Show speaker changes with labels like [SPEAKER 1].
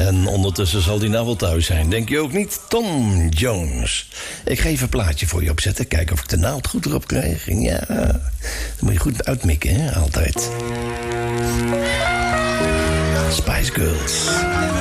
[SPEAKER 1] En ondertussen zal hij nou wel thuis zijn. Denk je ook niet? Tom Jones. Ik ga even een plaatje voor je opzetten. Kijken of ik de naald goed erop krijg. Ja, dan moet je goed uitmikken, hè? Altijd. Spice Girls.